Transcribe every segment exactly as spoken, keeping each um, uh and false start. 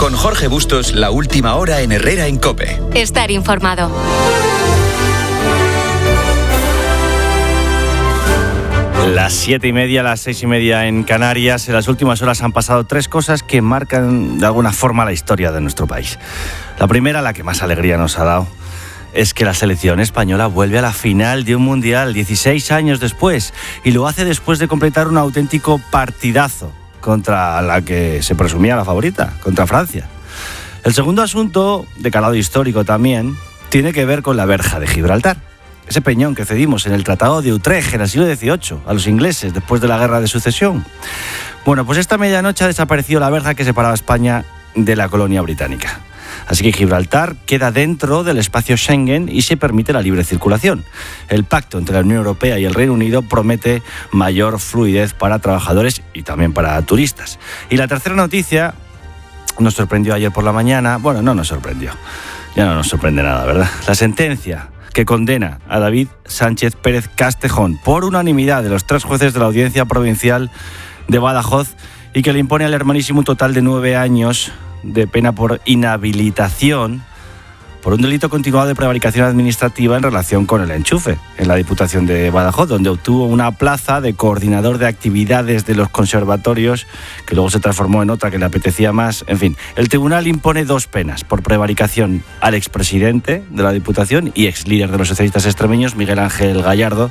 Con Jorge Bustos, la última hora en Herrera en COPE. Estar informado. Las siete y media, las seis y media en Canarias. En las últimas horas han pasado tres cosas que marcan de alguna forma la historia de nuestro país. La primera, la que más alegría nos ha dado, es que la selección española vuelve a la final de un mundial dieciséis años después, y lo hace después de completar un auténtico partidazo contra la que se presumía la favorita, contra Francia. El segundo asunto, de calado histórico también, tiene que ver con la verja de Gibraltar. Ese peñón que cedimos en el Tratado de Utrecht en el siglo dieciocho a los ingleses después de la Guerra de Sucesión. Bueno, pues esta medianoche ha desaparecido la verja que separaba a España de la colonia británica. Así que Gibraltar queda dentro del espacio Schengen y se permite la libre circulación. El pacto entre la Unión Europea y el Reino Unido promete mayor fluidez para trabajadores y también para turistas. Y la tercera noticia nos sorprendió ayer por la mañana. Bueno, no nos sorprendió. Ya no nos sorprende nada, ¿verdad? La sentencia que condena a David Sánchez Pérez Castejón por unanimidad de los tres jueces de la Audiencia Provincial de Badajoz y que le impone al hermanísimo un total de nueve años de pena por inhabilitación por un delito continuado de prevaricación administrativa en relación con el enchufe en la Diputación de Badajoz, donde obtuvo una plaza de coordinador de actividades de los conservatorios, que luego se transformó en otra que le apetecía más. En fin, el tribunal impone dos penas por prevaricación al expresidente de la Diputación y ex líder de los socialistas extremeños, Miguel Ángel Gallardo.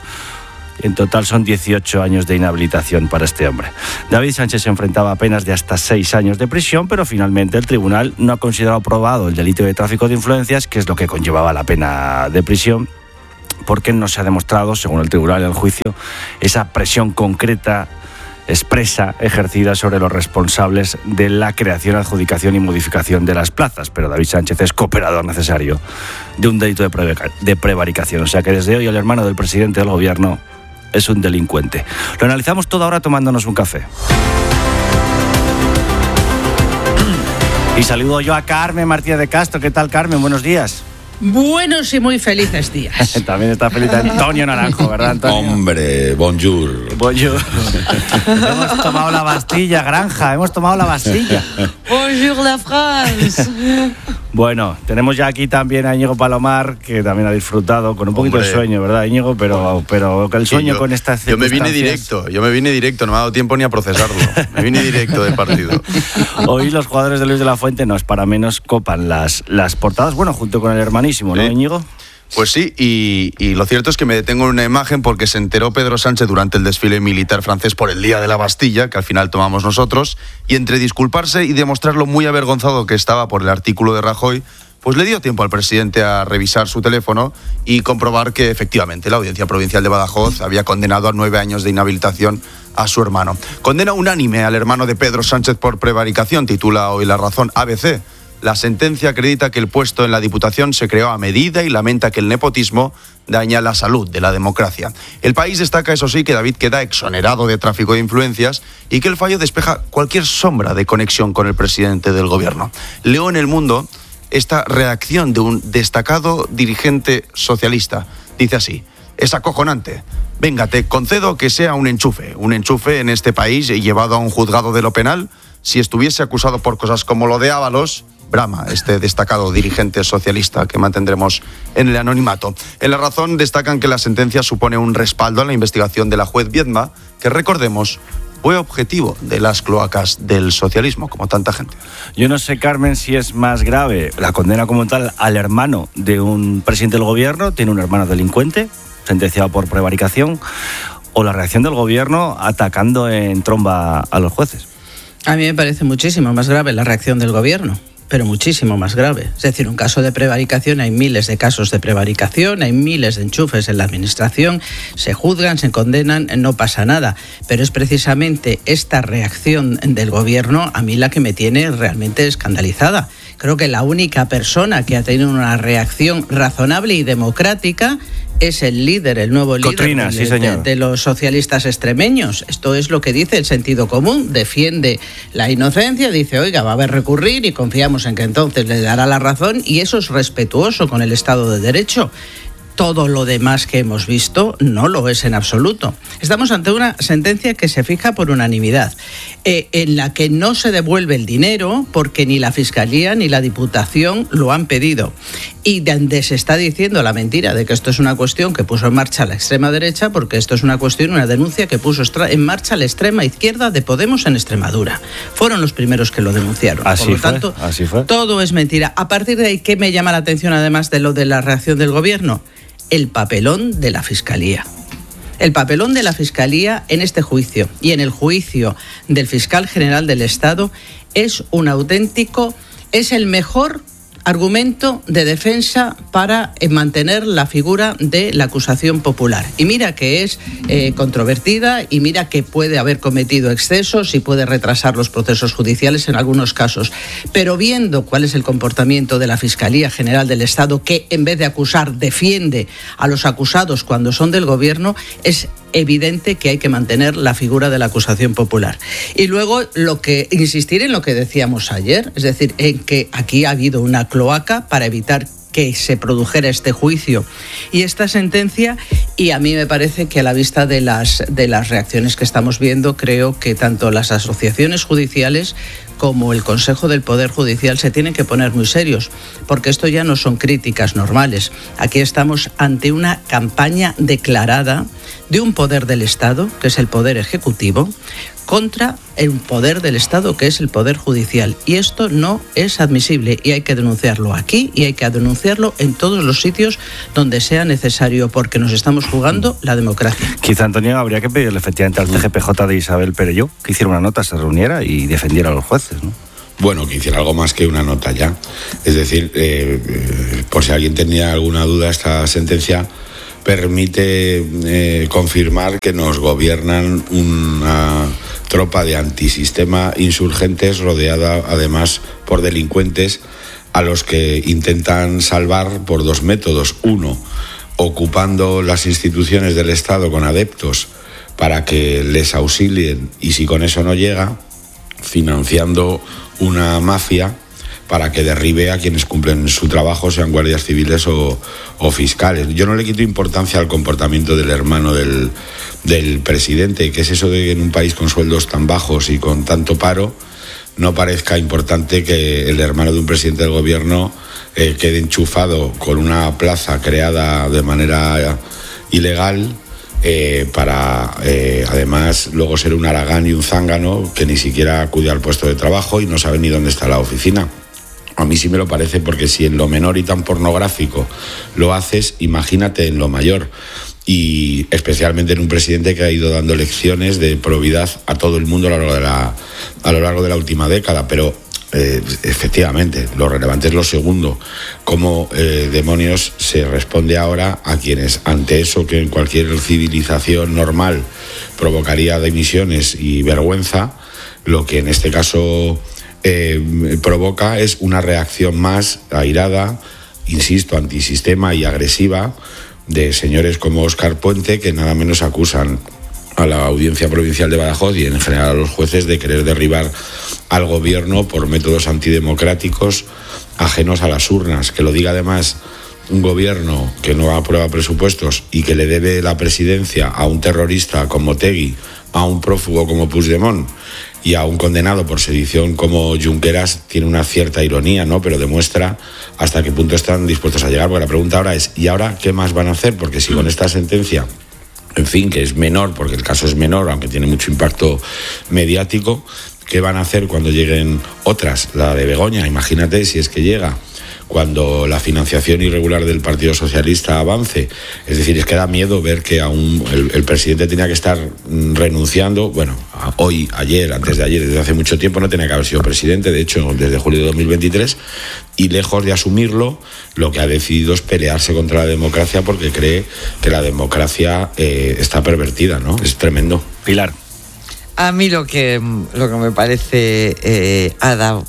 En total son dieciocho años de inhabilitación para este hombre. David Sánchez se enfrentaba a penas de hasta seis años de prisión, pero finalmente el tribunal no ha considerado probado el delito de tráfico de influencias, que es lo que conllevaba la pena de prisión, porque no se ha demostrado, según el tribunal en el juicio, esa presión concreta, expresa, ejercida sobre los responsables de la creación, adjudicación y modificación de las plazas. Pero David Sánchez es cooperador necesario de un delito de, pre- de prevaricación. O sea que desde hoy el hermano del presidente del gobierno es un delincuente. Lo analizamos todo ahora tomándonos un café. Y saludo yo a Carmen Martínez de Castro. ¿Qué tal, Carmen? Buenos días. Buenos y muy felices días. También está feliz Antonio Naranjo, ¿verdad, Antonio? Hombre, bonjour. Bonjour. Hemos tomado la Bastilla, Granja, hemos tomado la Bastilla. Bonjour la France. Bueno, tenemos ya aquí también a Íñigo Palomar, que también ha disfrutado con un poquito Hombre. de sueño, ¿verdad, Íñigo? Pero, pero el sueño sí, yo, con estas Yo me vine directo, yo me vine directo, no me ha dado tiempo ni a procesarlo. Me vine directo del partido. Hoy los jugadores de Luis de la Fuente, no es para menos, copan las, las portadas, bueno, junto con el hermanísimo, ¿no, sí. Íñigo? Pues sí, y, y lo cierto es que me detengo en una imagen porque se enteró Pedro Sánchez durante el desfile militar francés por el Día de la Bastilla, que al final tomamos nosotros, y entre disculparse y demostrar lo muy avergonzado que estaba por el artículo de Rajoy, pues le dio tiempo al presidente a revisar su teléfono y comprobar que efectivamente la Audiencia Provincial de Badajoz había condenado a nueve años de inhabilitación a su hermano. Condena unánime al hermano de Pedro Sánchez por prevaricación, titula hoy La Razón A B C. La sentencia acredita que el puesto en la Diputación se creó a medida y lamenta que el nepotismo daña la salud de la democracia. El País destaca, eso sí, que David queda exonerado de tráfico de influencias y que el fallo despeja cualquier sombra de conexión con el presidente del gobierno. Leo en El Mundo esta reacción de un destacado dirigente socialista. Dice así: es acojonante. Venga, te concedo que sea un enchufe, un enchufe en este país llevado a un juzgado de lo penal. Si estuviese acusado por cosas como lo de Ábalos, brama este destacado dirigente socialista que mantendremos en el anonimato. En La Razón destacan que la sentencia supone un respaldo a la investigación de la juez Viedma, que recordemos fue objetivo de las cloacas del socialismo, como tanta gente. Yo no sé, Carmen, si es más grave la condena como tal al hermano de un presidente del gobierno, tiene un hermano delincuente, sentenciado por prevaricación, o la reacción del gobierno atacando en tromba a los jueces. A mí me parece muchísimo más grave la reacción del gobierno, pero muchísimo más grave. Es decir, un caso de prevaricación, hay miles de casos de prevaricación, hay miles de enchufes en la administración, se juzgan, se condenan, no pasa nada. Pero es precisamente esta reacción del gobierno a mí la que me tiene realmente escandalizada. Creo que la única persona que ha tenido una reacción razonable y democrática es el líder, el nuevo líder Cotrina, de, sí, señor. de, de los socialistas extremeños. Esto es lo que dice el sentido común, defiende la inocencia, dice, oiga, va a haber recurrir y confiamos en que entonces le dará la razón, y eso es respetuoso con el Estado de Derecho. todo lo demás que hemos visto no lo es en absoluto. Estamos ante una sentencia que se fija por unanimidad, eh, en la que no se devuelve el dinero porque ni la Fiscalía ni la Diputación lo han pedido. Y donde se está diciendo la mentira de que esto es una cuestión que puso en marcha la extrema derecha, porque esto es una cuestión, una denuncia que puso en marcha la extrema izquierda de Podemos en Extremadura. Fueron los primeros que lo denunciaron. Así Por lo fue, tanto, así fue. Todo es mentira. A partir de ahí, ¿qué me llama la atención además de lo de la reacción del gobierno? El papelón de la Fiscalía. El papelón de la Fiscalía en este juicio y en el juicio del fiscal general del Estado es un auténtico, es el mejor argumento de defensa para eh, mantener la figura de la acusación popular. Y mira que es eh, controvertida y mira que puede haber cometido excesos y puede retrasar los procesos judiciales en algunos casos. Pero viendo cuál es el comportamiento de la Fiscalía General del Estado, que en vez de acusar defiende a los acusados cuando son del gobierno, es evidente que hay que mantener la figura de la acusación popular. Y luego lo que insistir en lo que decíamos ayer, es decir, en que aquí ha habido una cloaca para evitar que se produjera este juicio y esta sentencia, y a mí me parece que a la vista de las, de las reacciones que estamos viendo, creo que tanto las asociaciones judiciales como el Consejo del Poder Judicial se tienen que poner muy serios, porque esto ya no son críticas normales. Aquí estamos ante una campaña declarada de un poder del Estado, que es el Poder Ejecutivo, contra el poder del Estado, que es el Poder Judicial. Y esto no es admisible y hay que denunciarlo aquí y hay que denunciarlo en todos los sitios donde sea necesario, porque nos estamos jugando la democracia. Quizá, Antonio, habría que pedirle efectivamente al T G P J de Isabel Perelló que hiciera una nota, se reuniera y defendiera a los jueces, ¿no? Bueno, que hiciera algo más que una nota ya. Es decir, eh, eh, por si alguien tenía alguna duda, esta sentencia permite eh, confirmar que nos gobiernan una tropa de antisistema insurgentes rodeada además por delincuentes a los que intentan salvar por dos métodos. Uno, ocupando las instituciones del Estado con adeptos para que les auxilien, y si con eso no llega, financiando una mafia para que derribe a quienes cumplen su trabajo, sean guardias civiles o, o fiscales. Yo no le quito importancia al comportamiento del hermano del, del presidente, que es eso de que en un país con sueldos tan bajos y con tanto paro no parezca importante que el hermano de un presidente del gobierno eh, quede enchufado con una plaza creada de manera ilegal eh, para eh, además luego ser un haragán y un zángano que ni siquiera acude al puesto de trabajo y no sabe ni dónde está la oficina. A mí sí me lo parece, porque si en lo menor y tan pornográfico lo haces, imagínate en lo mayor. Y especialmente en un presidente que ha ido dando lecciones de probidad a todo el mundo a lo largo de la, a lo largo de la última década. Pero eh, efectivamente, lo relevante es lo segundo. ¿Cómo eh, demonios se responde ahora a quienes, ante eso que en cualquier civilización normal provocaría dimisiones y vergüenza, lo que en este caso Eh, provoca es una reacción más airada, insisto, antisistema y agresiva de señores como Óscar Puente, que nada menos acusan a la Audiencia Provincial de Badajoz y en general a los jueces de querer derribar al gobierno por métodos antidemocráticos ajenos a las urnas. Que lo diga además un gobierno que no aprueba presupuestos y que le debe la presidencia a un terrorista como Otegi, a un prófugo como Puigdemont y a un condenado por sedición como Junqueras, tiene una cierta ironía, ¿no? Pero demuestra hasta qué punto están dispuestos a llegar, porque la pregunta ahora es, ¿y ahora qué más van a hacer? Porque si con esta sentencia, en fin, que es menor, porque el caso es menor, aunque tiene mucho impacto mediático, ¿qué van a hacer cuando lleguen otras? La de Begoña, imagínate si es que llega, cuando la financiación irregular del Partido Socialista avance. Es decir, es que da miedo ver que aún el, el presidente tenía que estar renunciando, bueno, hoy, ayer, antes de ayer, desde hace mucho tiempo no tenía que haber sido presidente, de hecho, desde julio de dos mil veintitrés, y lejos de asumirlo, lo que ha decidido es pelearse contra la democracia porque cree que la democracia eh, está pervertida, ¿no? Es tremendo. Pilar. A mí lo que, lo que me parece eh, ha dado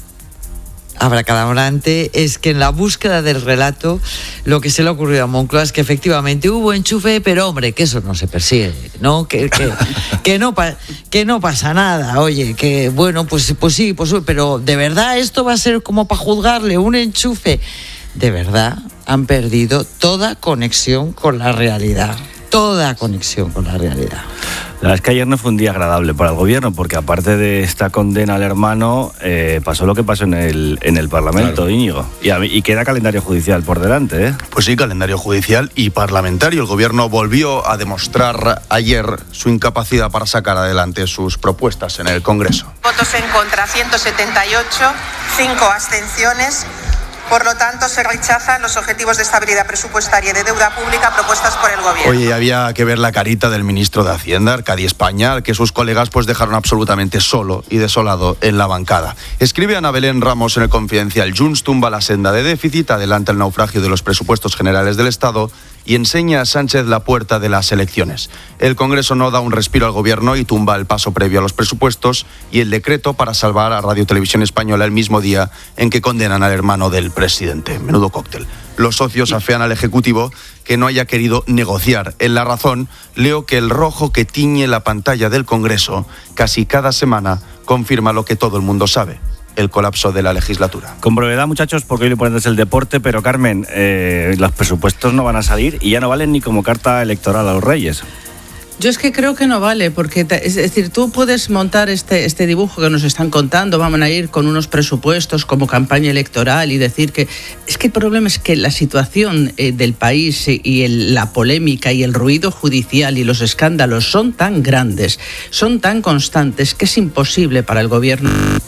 abracadabrante es que en la búsqueda del relato lo que se le ha ocurrido a Moncloa es que efectivamente hubo enchufe, pero hombre, que eso no se persigue, ¿no? Que, que, que, no, pa, que no pasa nada, oye, que bueno, pues, pues sí, pues, pero ¿de verdad esto va a ser como para juzgarle un enchufe? ¿De verdad? han perdido toda conexión con la realidad. Toda conexión con la realidad. La verdad es que ayer no fue un día agradable para el gobierno, porque aparte de esta condena al hermano, eh, pasó lo que pasó en el, en el Parlamento, claro. Íñigo. Y, a, y queda calendario judicial por delante, ¿eh? Pues sí, calendario judicial y parlamentario. El gobierno volvió a demostrar ayer su incapacidad para sacar adelante sus propuestas en el Congreso. Votos en contra, ciento setenta y ocho, cinco abstenciones. Por lo tanto, se rechazan los objetivos de estabilidad presupuestaria y de deuda pública propuestas por el gobierno. Oye, había que ver la carita del ministro de Hacienda, Arcadi España, al que sus colegas pues dejaron absolutamente solo y desolado en la bancada. Escribe Ana Belén Ramos en el Confidencial: Junts tumba la senda de déficit, adelanta el naufragio de los presupuestos generales del Estado y enseña a Sánchez la puerta de las elecciones. El Congreso no da un respiro al gobierno y tumba el paso previo a los presupuestos y el decreto para salvar a Radio Televisión Española el mismo día en que condenan al hermano del presidente. Menudo cóctel. Los socios afean al Ejecutivo que no haya querido negociar. En La Razón leo que el rojo que tiñe la pantalla del Congreso casi cada semana confirma lo que todo el mundo sabe: el colapso de la legislatura. Con brevedad, muchachos, porque hoy lo importante es el deporte, pero Carmen, eh, los presupuestos no van a salir y ya no valen ni como carta electoral a los Reyes. Yo es que creo que no vale, porque es decir, tú puedes montar este, este dibujo que nos están contando, vamos a ir con unos presupuestos como campaña electoral y decir que... Es que el problema es que la situación eh, del país y el, la polémica y el ruido judicial y los escándalos son tan grandes, son tan constantes, que es imposible para el gobierno.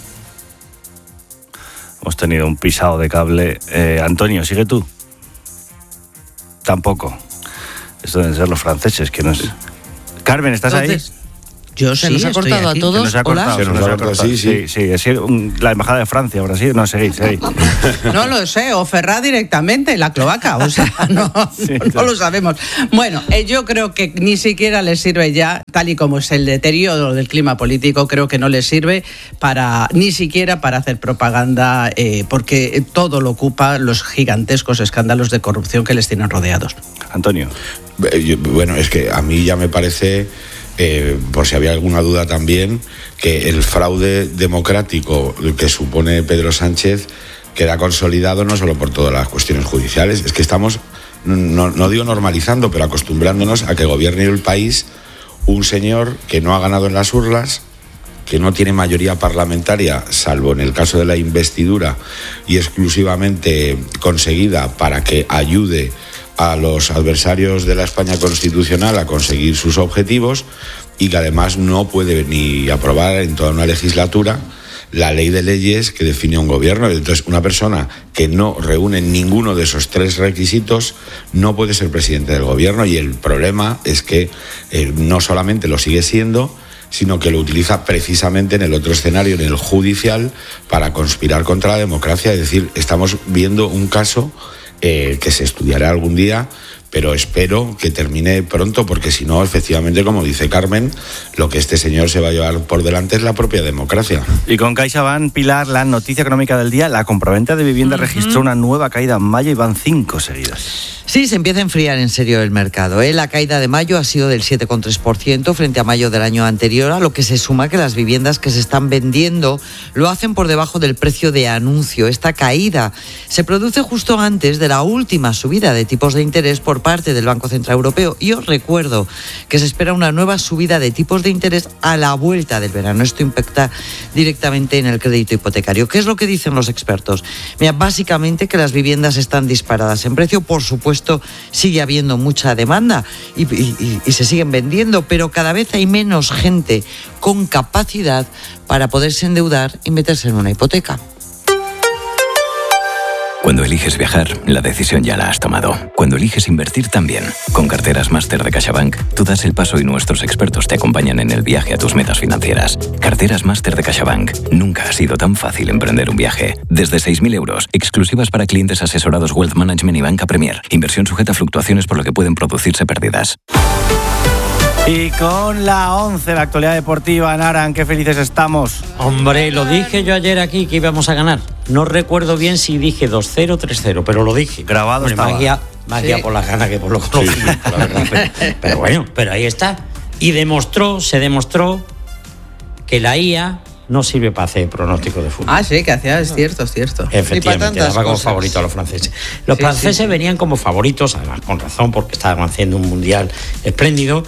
Hemos tenido un pisado de cable. Eh, Antonio, ¿sigue tú? Tampoco. Esto deben ser los franceses que nos... Carmen, ¿estás Entonces, ahí? Yo ¿Se sí, nos ha cortado a todos? Se nos ha cortado, se nos ha cortado, sí, sí. Sí, sí, sí, la embajada de Francia, ahora sí, no, seguís, seguís. No lo sé, o Ferrá directamente, la cloaca, o sea, no, sí, no, no lo sabemos. Bueno, eh, yo creo que ni siquiera les sirve ya, tal y como es el deterioro del clima político, creo que no les sirve para, ni siquiera para hacer propaganda, eh, porque todo lo ocupa los gigantescos escándalos de corrupción que les tienen rodeados. Antonio. Bueno, es que a mí ya me parece... Eh, por si había alguna duda también, que el fraude democrático que supone Pedro Sánchez queda consolidado no solo por todas las cuestiones judiciales, es que estamos, no, no digo normalizando, pero acostumbrándonos a que gobierne el país un señor que no ha ganado en las urnas, que no tiene mayoría parlamentaria, salvo en el caso de la investidura, y exclusivamente conseguida para que ayude a los adversarios de la España constitucional a conseguir sus objetivos, y que además no puede ni aprobar en toda una legislatura la ley de leyes que define un gobierno. Entonces, una persona que no reúne ninguno de esos tres requisitos no puede ser presidente del gobierno, y el problema es que eh, no solamente lo sigue siendo, sino que lo utiliza precisamente en el otro escenario, en el judicial, para conspirar contra la democracia. Es decir, estamos viendo un caso Eh, que se estudiará algún día, pero espero que termine pronto, porque si no, efectivamente, como dice Carmen, lo que este señor se va a llevar por delante es la propia democracia. Y con CaixaBank, Pilar, la noticia económica del día: la compraventa de vivienda uh-huh. registró una nueva caída en mayo y van cinco seguidas. Sí, se empieza a enfriar en serio el mercado, ¿eh? La caída de mayo ha sido del siete coma tres por ciento frente a mayo del año anterior, a lo que se suma que las viviendas que se están vendiendo lo hacen por debajo del precio de anuncio. Esta caída se produce justo antes de la última subida de tipos de interés por parte del Banco Central Europeo. Y os recuerdo que se espera una nueva subida de tipos de interés a la vuelta del verano. Esto impacta directamente en el crédito hipotecario. ¿Qué es lo que dicen los expertos? Mira, básicamente que las viviendas están disparadas en precio. Por supuesto, sigue habiendo mucha demanda y, y, y se siguen vendiendo, pero cada vez hay menos gente con capacidad para poderse endeudar y meterse en una hipoteca. Cuando eliges viajar, la decisión ya la has tomado. Cuando eliges invertir también. Con Carteras Máster de CaixaBank, tú das el paso y nuestros expertos te acompañan en el viaje a tus metas financieras. Carteras Máster de CaixaBank. Nunca ha sido tan fácil emprender un viaje. Desde seis mil euros, exclusivas para clientes asesorados Wealth Management y Banca Premier. Inversión sujeta a fluctuaciones, por lo que pueden producirse pérdidas. Y con la once, la actualidad deportiva, Naran, qué felices estamos. Hombre, lo dije yo ayer aquí que íbamos a ganar. No recuerdo bien si dije dos cero, tres cero, pero lo dije. Grabado Hombre, estaba. Más guía, más sí. guía por las ganas que por lo conocido, sí, sí. La verdad. Pero, pero bueno, pero ahí está. Y demostró, se demostró que la I A no sirve para hacer pronóstico de fútbol. Ah, sí, que hacía, es cierto, es cierto. Efectivamente, daba como cosas. favorito a los franceses. Los Sí, franceses sí, sí. venían como favoritos, además con razón, porque estaban haciendo un mundial espléndido,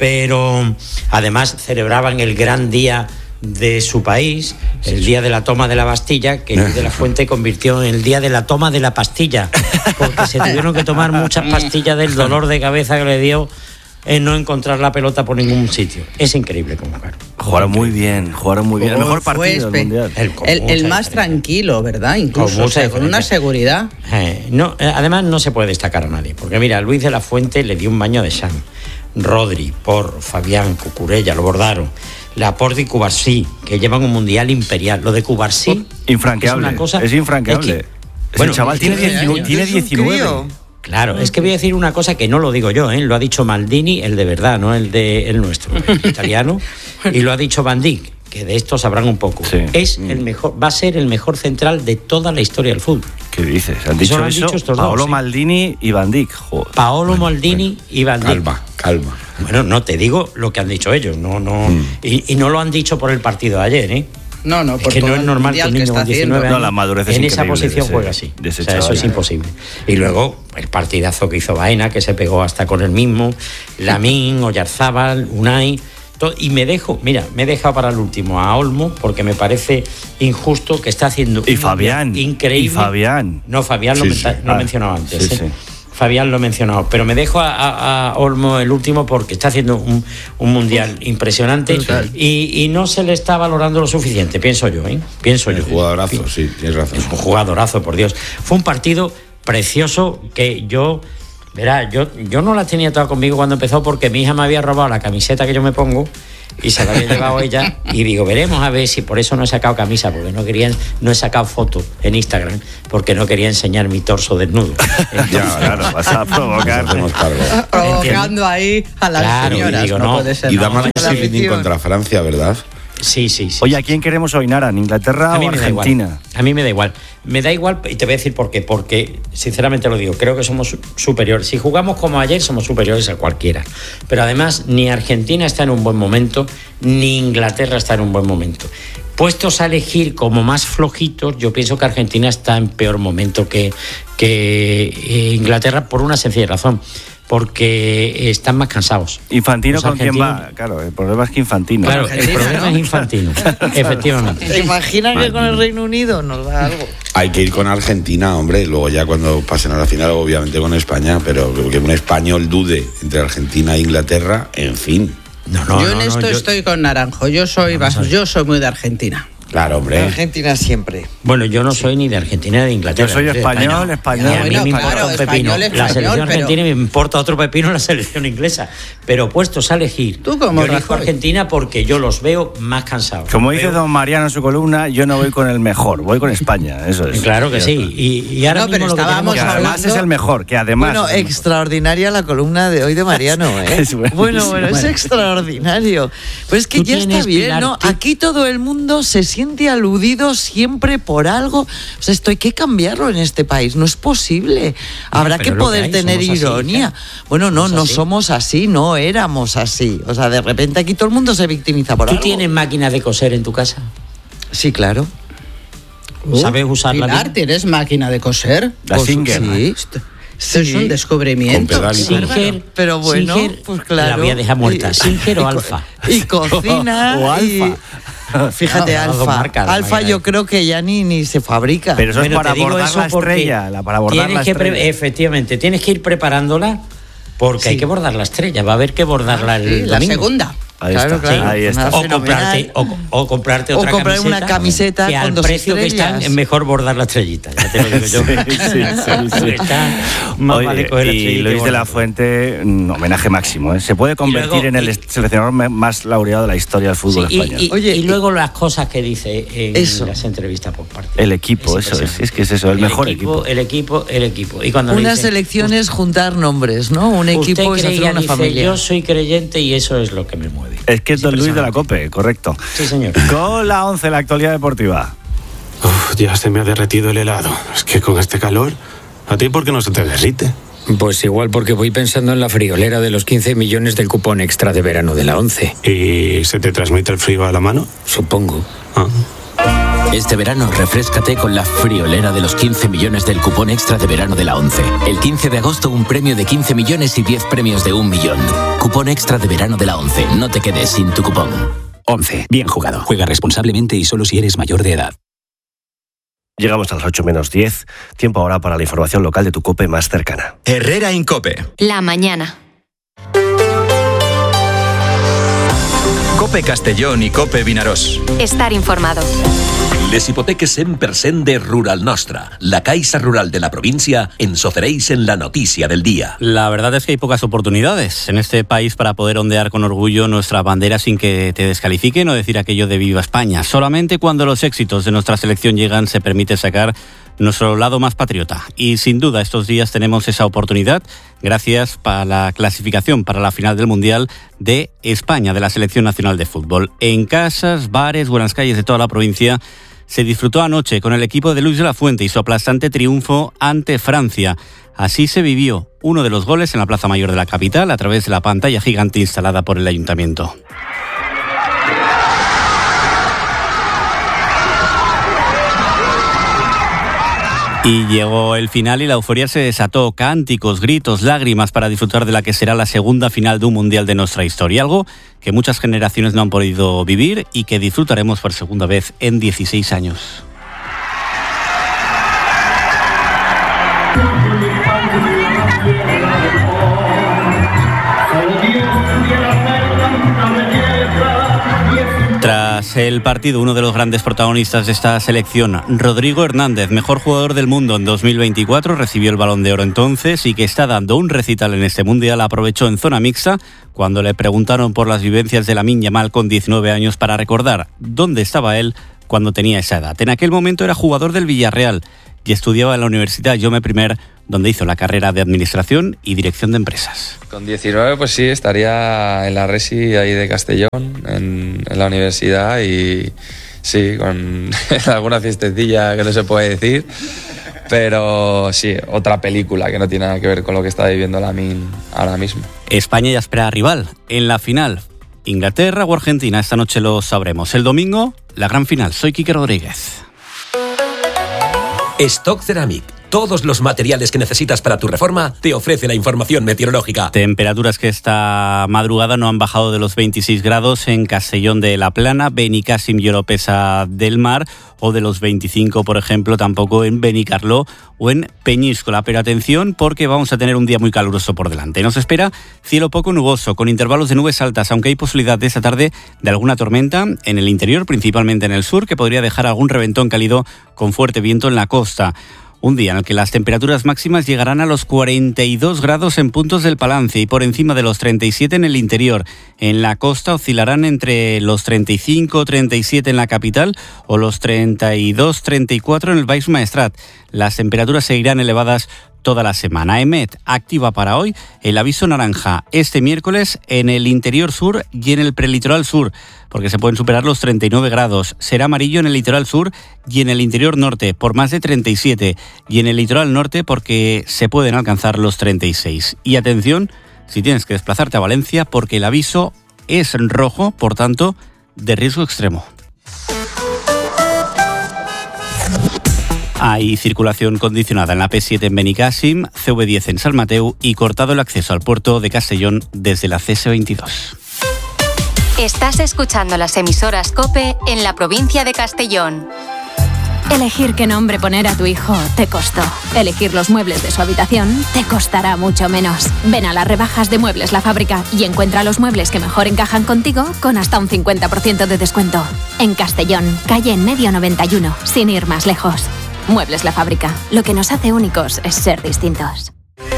pero además celebraban el gran día de su país, el día de la toma de la Bastilla, que Luis de la Fuente convirtió en el día de la toma de la pastilla, porque se tuvieron que tomar muchas pastillas del dolor de cabeza que le dio en no encontrar la pelota por ningún sitio. Es increíble como claro. Jugaron muy bien, jugaron muy bien. El mejor Fue partido espe- del mundial. El con El, el mucha más diferencia. tranquilo, ¿verdad? Incluso, Con o sea, mucha con una diferencia. seguridad. Eh, no, eh, además no se puede destacar a nadie, porque mira, Luis de la Fuente le dio un baño de Sam, Rodri, Por, Fabián, Cucurella, lo bordaron, Laporte y Cubarsí, que llevan un mundial imperial. Lo de Cubarsí Infranqueable, es una cosa, es infranqueable. es que- Ese bueno, chaval tiene diecinueve diecinueve. años. Tiene Es un diecinueve. crío. Claro, es que voy a decir una cosa que no lo digo yo, ¿eh? Lo ha dicho Maldini, el de verdad, no el de el nuestro, el italiano, y lo ha dicho Van Dijk, que de esto sabrán un poco. Sí. Es el mejor, va a ser el mejor central de toda la historia del fútbol. ¿Qué dices? Han Eso dicho lo han eso. dicho estos dos, Paolo sí. Maldini y Van Dijk. Joder. Paolo Maldini y Van Dijk. Calma, calma. Bueno, no te digo lo que han dicho ellos, no, no, Mm. y, y no lo han dicho por el partido de ayer, ¿eh? No, no, Es por que todo no es el normal que mundial un niño está con diecinueve haciendo. años No, la madurez es en esa increíble de posición ese- juega así. de ese O sea, eso chaval. es imposible. Y luego el partidazo que hizo Baena, que se pegó hasta con el mismo, Lamín, Oyarzábal, Unai. to- Y me dejo, mira, me he dejado para el último a Olmo, porque me parece injusto que está haciendo Y un Fabián, mundial increíble. y Fabián. No, Fabián lo, Sí, menta- sí. lo he Ah, mencionado antes. sí, ¿eh? sí. Fabián lo he mencionado, pero me dejo a, a- a Olmo el último porque está haciendo un, un mundial impresionante y, y no se le está valorando lo suficiente, pienso yo, ¿eh? Pienso El yo. jugadorazo, sí, tienes razón. Es un jugadorazo, por Dios. Fue un partido precioso que yo, verá, yo, yo no la tenía toda conmigo cuando empezó porque mi hija me había robado la camiseta que yo me pongo y se la había llevado ella y digo, veremos a ver si por eso no he sacado camisa, porque no querían, no he sacado foto en Instagram porque no quería enseñar mi torso desnudo. Ya, claro, vas a provocar. Hacemos cargo. Provocando ahí a las Claro, y señoras. digo, no, no. puede ser. Y no. da más la posibilidad afición. contra Francia, ¿verdad? Sí, sí, sí. Oye, ¿a quién queremos hoy, Nara? ¿En Inglaterra A mí o me da Argentina? igual. A mí me da igual. Me da igual y te voy a decir por qué. Porque, sinceramente lo digo, creo que somos su- superiores. Si jugamos como ayer, somos superiores a cualquiera. Pero además, ni Argentina está en un buen momento, ni Inglaterra está en un buen momento. Puestos a elegir como más flojitos, yo pienso que Argentina está en peor momento que, que eh, Inglaterra por una sencilla razón. Porque están más cansados. Infantino, Los ¿con quién va? argentinos- Claro, el problema es que Infantino. Claro, el Argentina, problema ¿no? es Infantino, efectivamente. ¿Se imagina que con el Reino Unido nos da algo? Hay que ir con Argentina, hombre, y luego ya cuando pasen a la final, obviamente con España, pero que un español dude entre Argentina e Inglaterra, en fin. No, no, yo no, en no, esto yo- estoy con Naranjo. Yo soy, Vamos a ver. yo soy muy de Argentina. Claro, hombre. Argentina siempre. Bueno, yo no soy ni de Argentina ni de Inglaterra. Yo soy de español, España. español. Y a mí Bueno, me claro, importa un pepino español, la español, selección pero- argentina y me importa otro pepino la selección inglesa. Pero puestos a elegir, Tú como yo elijo Rajoy. Argentina porque yo los veo más cansados. Como Los dice veo- don Mariano en su columna, yo no voy con el mejor, voy con España, eso es. Claro que Ya sí. está. Y, y ahora No, pero mismo lo que estábamos Que tenemos- además hablando- es el mejor, que además... Bueno, es el mejor. extraordinaria la columna de hoy de Mariano, ¿eh? Es buenísimo. bueno, bueno, es extraordinario. Pues es que Tú ya está tienes, bien, Pilar, ¿no? tú- Aquí todo el mundo se siente aludido siempre por algo. O sea, esto hay que cambiarlo en este país. No es posible. Habrá pero que es lo poder que hay, tener somos así, ironía. hija. Bueno, no, Somos no así. somos así, no éramos así. O sea, de repente aquí todo el mundo se victimiza por ¿Tú algo. tienes máquina de coser en tu casa? Sí, claro. ¿Sabes usarla Pilar, bien? ¿tienes máquina de coser? La Pues Singer. sí. Esto, esto es Sí. un descubrimiento. Con pedal y todo. Singer, Pero bueno, Singer, pues claro. La voy a dejar muerta. Y- ¿Singer o y co- Alfa? Y cocina. O y- Alfa. Fíjate, Ah, las dos Alfa. marcas, Alfa máquina yo de- creo que ya ni, ni se fabrica. Pero eso Bueno, es para te digo abordar eso la porque estrella, la, para abordar tienes la que pre- estrella. efectivamente, tienes que ir preparándola porque hay que bordar la estrella. Va a haber que bordarla el Sí, la domingo. segunda. Ahí Claro, está, claro. ahí está. Una O comprarte, o, o comprarte O otra comprar camiseta. una camiseta que con al dos precio que están estrellas. es mejor bordar la estrellita. Ya te lo digo yo. Sí, sí, sí, sí. Está más Oye, vale coger la y estrellita Luis de la bordarla. Fuente, un homenaje máximo. ¿eh? Se puede convertir luego- en el y- seleccionador me- más laureado de la historia del fútbol Sí, y, español. y- Oye, y y- luego las cosas que dice en Eso. las entrevistas por parte. El equipo, eso es, impresionante. es que es eso, el mejor equipo. El equipo, el equipo. Y cuando le Unas dicen, elecciones, juntar nombres, ¿no? Un usted equipo es hacer creía, una dice, familia. yo soy creyente y eso es lo que me mueve. Es que es Don Luis de la impresionante. Cope, correcto. Sí, señor. Con la once, la actualidad deportiva. Uf, ya se me ha derretido el helado. Es que con este calor, ¿a ti por qué no se te derrite? Pues igual porque voy pensando en la friolera de los quince millones del cupón extra de verano de la ONCE. ¿Y se te transmite el frío a la mano? Supongo. Ah. Este verano refréscate con la friolera de los quince millones del cupón extra de verano de la ONCE. El quince de agosto un premio de quince millones y diez premios de un millón. Cupón extra de verano de la ONCE. No te quedes sin tu cupón. ONCE. Bien jugado. Juega responsablemente y solo si eres mayor de edad. Llegamos a las ocho menos diez. Tiempo ahora para la información local de tu COPE más cercana. Herrera Incope. La mañana. COPE Castellón i COPE Vinaròs. Estar informado. Les hipoteques cent per cent de Rural Nostra. La Caixa Rural de la provincia ens ofereix en la noticia del día. La verdad es que hay pocas oportunidades en este país para poder ondear con orgullo nuestra bandera sin que te descalifiquen o decir aquello de Viva España. Solamente cuando los éxitos de nuestra selección llegan se permite sacar nuestro lado más patriota. Y sin duda estos días tenemos esa oportunidad gracias a la clasificación para la final del Mundial de España, de la Selección Nacional de Fútbol. En casas, bares, buenas calles de toda la provincia se disfrutó anoche con el equipo de Luis de la Fuente y su aplastante triunfo ante Francia. Así se vivió uno de los goles en la Plaza Mayor de la capital a través de la pantalla gigante instalada por el Ayuntamiento. Y llegó el final y la euforia se desató. Cánticos, gritos, lágrimas para disfrutar de la que será la segunda final de un mundial de nuestra historia. Algo que muchas generaciones no han podido vivir y que disfrutaremos por segunda vez en dieciséis años. Tras el partido, uno de los grandes protagonistas de esta selección, Rodrigo Hernández, mejor jugador del mundo en dos mil veinticuatro, recibió el Balón de Oro entonces y que está dando un recital en este Mundial, aprovechó en zona mixta cuando le preguntaron por las vivencias de Lamine Yamal con diecinueve años para recordar dónde estaba él cuando tenía esa edad. En aquel momento era jugador del Villarreal y estudiaba en la Universidad Jaume I, donde hizo la carrera de Administración y Dirección de Empresas. Con diecinueve, pues sí, estaría en la Resi ahí de Castellón, en, en la universidad, y sí, con alguna fiestecilla que no se puede decir, pero sí, otra película que no tiene nada que ver con lo que está viviendo Lamine ahora mismo. España ya espera rival en la final. Inglaterra o Argentina, esta noche lo sabremos. El domingo, la gran final. Soy Quique Rodríguez. Stock Ceramic. Todos los materiales que necesitas para tu reforma te ofrece la información meteorológica. Temperaturas que esta madrugada no han bajado de los veintiséis grados en Castellón de la Plana, Benicàssim y Oropesa del Mar, o de los veinticinco, por ejemplo, tampoco en Benicarló o en Peñíscola. Pero atención, porque vamos a tener un día muy caluroso por delante. Nos espera cielo poco nuboso, con intervalos de nubes altas, aunque hay posibilidad de esta tarde de alguna tormenta en el interior, principalmente en el sur, que podría dejar algún reventón cálido con fuerte viento en la costa. Un día en el que las temperaturas máximas llegarán a los cuarenta y dos grados en puntos del Palance y por encima de los treinta y siete en el interior. En la costa oscilarán entre los treinta y cinco o treinta y siete en la capital o los treinta y dos treinta y cuatro en el Baix Maestrat. Las temperaturas seguirán elevadas toda la semana. EMET activa para hoy el aviso naranja este miércoles en el interior sur y en el prelitoral sur, porque se pueden superar los treinta y nueve grados. Será amarillo en el litoral sur y en el interior norte por más de treinta y siete y en el litoral norte porque se pueden alcanzar los treinta y seis. Y atención, si tienes que desplazarte a Valencia, porque el aviso es rojo, por tanto, de riesgo extremo. Hay circulación condicionada en la P siete en Benicàssim, C V diez en San Mateu y cortado el acceso al puerto de Castellón desde la C S veintidós. Estás escuchando las emisoras COPE en la provincia de Castellón. Elegir qué nombre poner a tu hijo te costó. Elegir los muebles de su habitación te costará mucho menos. Ven a las rebajas de Muebles La Fábrica y encuentra los muebles que mejor encajan contigo con hasta un cincuenta por ciento de descuento. En Castellón, calle En Medio noventa y uno, sin ir más lejos. Muebles La Fábrica. Lo que nos hace únicos es ser distintos.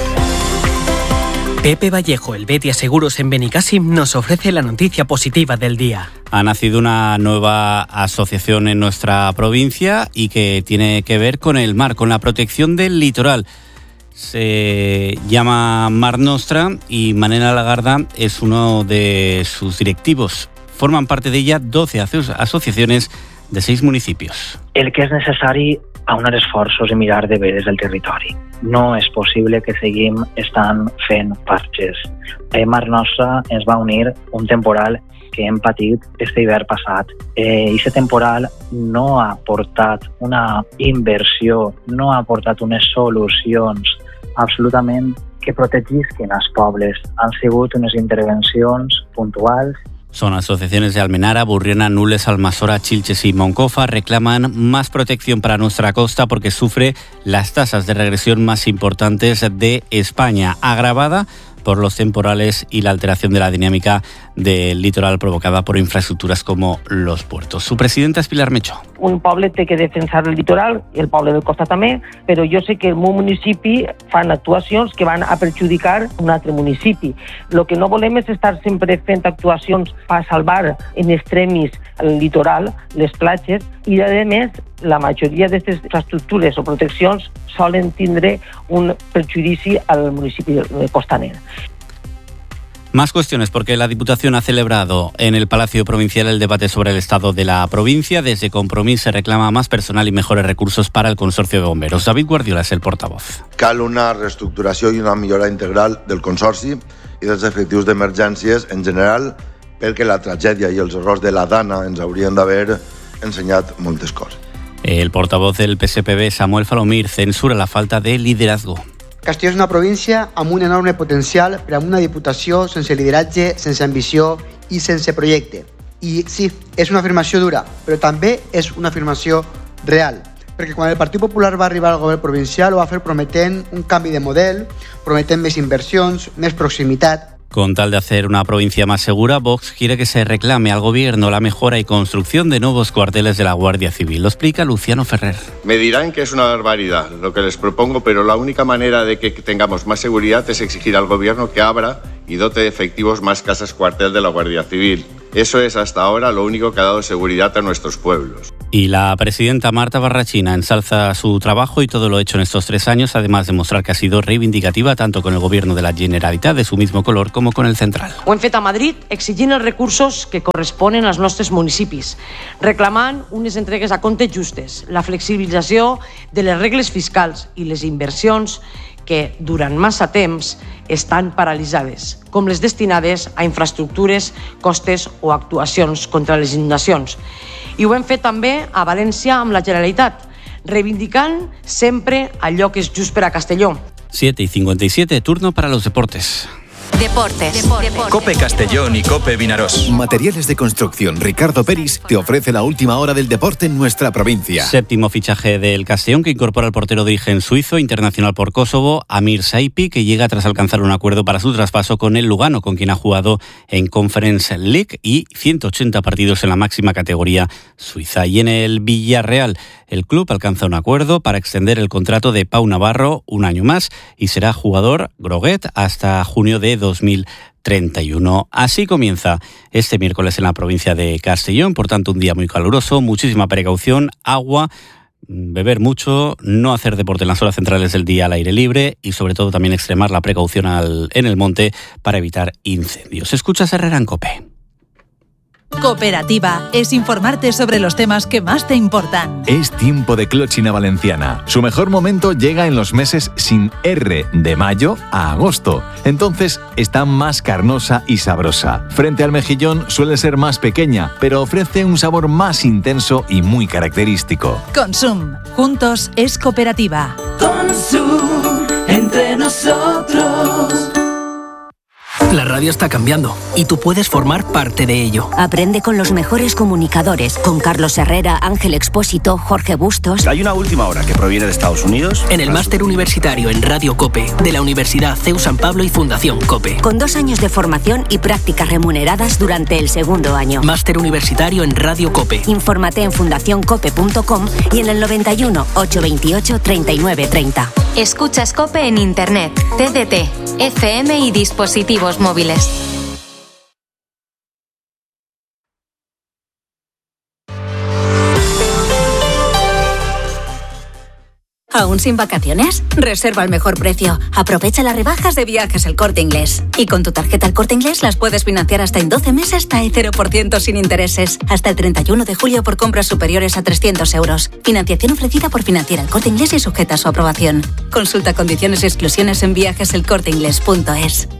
Pepe Vallejo, el Betia Seguros en Benicàssim, nos ofrece la noticia positiva del día. Ha nacido una nueva asociación en nuestra provincia y que tiene que ver con el mar, con la protección del litoral. Se llama Mar Nostra y Manela Lagarda es uno de sus directivos. Forman parte de ella doce asociaciones de seis municipios. El que és necessari a uns esforços i mirar de veres el territori. No és possible que seguim estant fent parxes. A Mar Nostra ens va unir un temporal que hem patit este hivern passat. Eh, I aquest temporal no ha portat una inversió, no ha portat unes solucions absolutament que protegisquen els pobles. Han sigut unes intervencions puntuals. Son asociaciones de Almenara, Burriana, Nules, Almasora, Chilches y Moncofa reclaman más protección para nuestra costa porque sufre las tasas de regresión más importantes de España, agravada por los temporales y la alteración de la dinámica del litoral provocada por infraestructuras como los puertos. Su presidenta es Pilar Mechó. Un poble té que defensar el litoral, el poble del costat també, però jo sé que el meu municipi fan actuacions que van a perjudicar un altre municipi. Lo que no volem és estar sempre fent actuacions per salvar en extremis el litoral, les platges, i a més la majoria d'aquestes infraestructures o proteccions solen tindre un perjudici al municipi costaner. Más cuestiones, porque la Diputación ha celebrado en el Palacio Provincial el debate sobre el estado de la provincia. Desde Compromís se reclama más personal y mejores recursos para el Consorcio de Bomberos. David Guardiola es el portavoz. Cal una reestructuració i una millora integral del Consorci i dels efectius d'emergències en general, perquè la tragèdia i els errors de la Dana ens haurien d'haver ensenyat moltes coses. El portavoz del P S P B, Samuel Falomir, censura la falta de liderazgo. Castelló és una província amb un enorme potencial per a una diputació sense lideratge, sense ambició i sense projecte. I sí, és una afirmació dura, però també és una afirmació real. Perquè quan el Partit Popular va arribar al govern provincial ho va fer prometent un canvi de model, prometent més inversions, més proximitat. Con tal de hacer una provincia más segura, Vox quiere que se reclame al gobierno la mejora y construcción de nuevos cuarteles de la Guardia Civil. Lo explica Luciano Ferrer. Me dirán que es una barbaridad lo que les propongo, pero la única manera de que tengamos más seguridad es exigir al gobierno que abra y dote de efectivos más casas cuartel de la Guardia Civil. Eso es hasta ahora lo único que ha dado seguridad a nuestros pueblos. Y la presidenta Marta Barrachina ensalza su trabajo y todo lo hecho en estos tres años, además de mostrar que ha sido reivindicativa tanto con el gobierno de la Generalitat de su mismo color como con el central. Ho hem fet a Madrid exigint els recursos que corresponen als nostres municipis, reclamant unes entregues a compte justes, la flexibilització de les regles fiscals i les inversions que durant massa temps estan paralitzades, com les destinades a infraestructures, costes o actuacions contra les inundacions. I ho hem fet també a València amb la Generalitat, reivindicant sempre allò que és just per a Castelló. siete y cincuenta y siete, turno para los deportes. Deportes. Deportes. Cope Castellón y Cope Vinaroz. Materiales de construcción Ricardo Peris te ofrece la última hora del deporte en nuestra provincia. Séptimo fichaje del Castellón, que incorpora al portero de origen suizo, internacional por Kosovo, Amir Saipi, que llega tras alcanzar un acuerdo para su traspaso con el Lugano, con quien ha jugado en Conference League y ciento ochenta partidos en la máxima categoría suiza. Y en el Villarreal, el club alcanza un acuerdo para extender el contrato de Pau Navarro un año más y será jugador groguet hasta junio de dos mil treinta y uno. Así comienza este miércoles en la provincia de Castellón, por tanto un día muy caluroso, muchísima precaución, agua, beber mucho, no hacer deporte en las horas centrales del día al aire libre y sobre todo también extremar la precaución al, en el monte para evitar incendios. Escuchas Herrera en COPE. Cooperativa es informarte sobre los temas que más te importan. Es tiempo de Clochina Valenciana. Su mejor momento llega en los meses sin R, de mayo a agosto. Entonces está más carnosa y sabrosa. Frente al mejillón suele ser más pequeña, pero ofrece un sabor más intenso y muy característico. Consum. Juntos es cooperativa. Consum. Entre nosotros. La radio está cambiando y tú puedes formar parte de ello. Aprende con los mejores comunicadores, con Carlos Herrera, Ángel Expósito, Jorge Bustos. Hay una última hora que proviene de Estados Unidos. En el máster universitario en Radio COPE de la Universidad C E U San Pablo y Fundación COPE. Con dos años de formación y prácticas remuneradas durante el segundo año. Máster universitario en Radio COPE. Infórmate en fundación cope punto com y en el noventa y uno, ochocientos veintiocho, treinta y nueve treinta. Escuchas COPE en Internet, T D T, F M y dispositivos móviles. ¿Aún sin vacaciones? Reserva al mejor precio. Aprovecha las rebajas de Viajes El Corte Inglés. Y con tu tarjeta El Corte Inglés las puedes financiar hasta en doce meses hasta el cero por ciento sin intereses. Hasta el treinta y uno de julio por compras superiores a trescientos euros. Financiación ofrecida por Financiera El Corte Inglés y sujeta a su aprobación. Consulta condiciones y exclusiones en viajes el corte inglés punto es.